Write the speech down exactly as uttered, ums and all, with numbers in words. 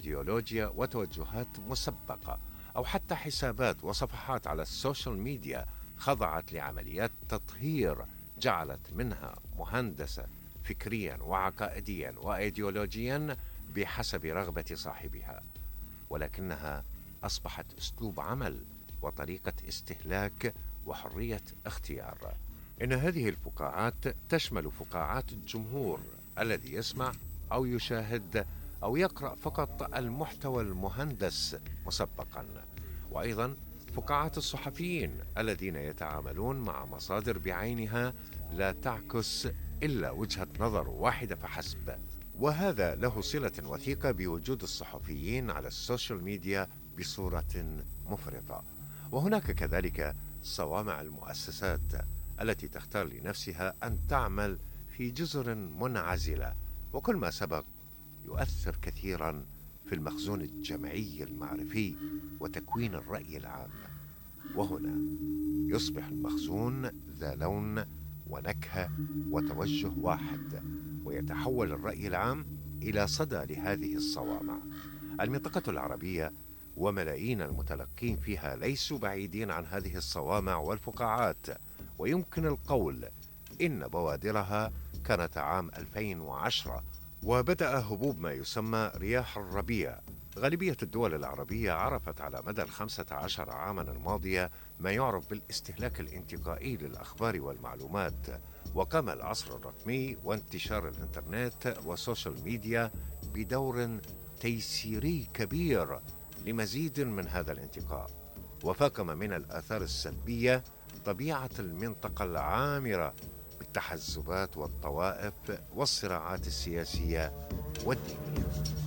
أيديولوجيا وتوجهات مسبقة، أو حتى حسابات وصفحات على السوشيال ميديا خضعت لعمليات تطهير جعلت منها مهندسة فكريا وعقائديا وأيديولوجيا بحسب رغبة صاحبها، ولكنها أصبحت أسلوب عمل وطريقة استهلاك وحرية اختيار. إن هذه الفقاعات تشمل فقاعات الجمهور الذي يسمع أو يشاهد أو يقرأ فقط المحتوى المهندس مسبقا، وأيضا فقاعات الصحفيين الذين يتعاملون مع مصادر بعينها لا تعكس إلا وجهة نظر واحدة فحسب، وهذا له صلة وثيقة بوجود الصحفيين على السوشيال ميديا بصورة مفرطة. وهناك كذلك صوامع المؤسسات التي تختار لنفسها أن تعمل في جزر منعزلة، وكل ما سبق يؤثر كثيرا في المخزون الجمعي المعرفي وتكوين الرأي العام. وهنا يصبح المخزون ذا لون ونكهة وتوجه واحد، ويتحول الرأي العام إلى صدى لهذه الصوامع. المنطقة العربية وملايين المتلقين فيها ليسوا بعيدين عن هذه الصوامع والفقاعات، ويمكن القول إن بوادرها كانت عام ألفين وعشرة، وبدأ هبوب ما يسمى رياح الربيع. غالبية الدول العربية عرفت على مدى الخمسة عشر عاما الماضية ما يعرف بالاستهلاك الانتقائي للأخبار والمعلومات، وقام العصر الرقمي وانتشار الإنترنت والسوشيال ميديا بدور تيسيري كبير لمزيد من هذا الانتقاء، وفاقم من الآثار السلبية طبيعة المنطقة العامرة بالتحزبات والطوائف والصراعات السياسية والدينية.